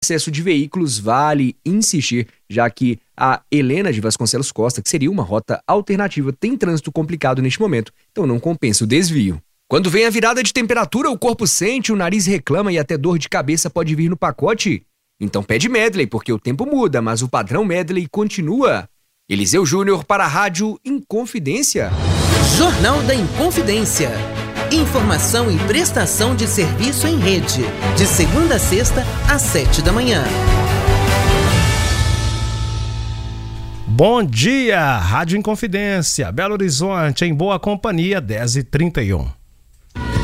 excesso de veículos, vale insistir, já que a Helena de Vasconcelos Costa, que seria uma rota alternativa, tem trânsito complicado neste momento, então não compensa o desvio. Quando vem a virada de temperatura, o corpo sente, o nariz reclama e até dor de cabeça pode vir no pacote? Então pede Medley, porque o tempo muda, mas o padrão Medley continua. Eliseu Júnior para a Rádio Inconfidência. Jornal da Inconfidência. Informação e prestação de serviço em rede. De segunda a sexta, às 7 da manhã. Bom dia, Rádio Inconfidência. Belo Horizonte, em boa companhia, 10h31.